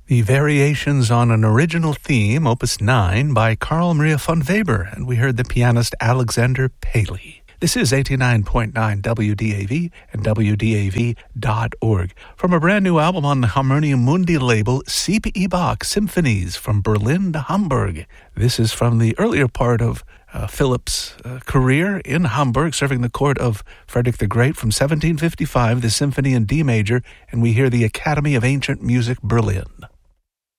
The Variations on an Original Theme, Opus 9, by Carl Maria von Weber, and we heard the pianist Alexander Paley. This is 89.9 WDAV and WDAV.org. From a brand new album on the Harmonium Mundi label, Sieb e Bach Symphonies from Berlin to Hamburg. This is from the earlier part of Philip's career in Hamburg, serving the court of Frederick the Great from 1755, the Symphony in D major, and we hear the Academy of Ancient Music, Berlin.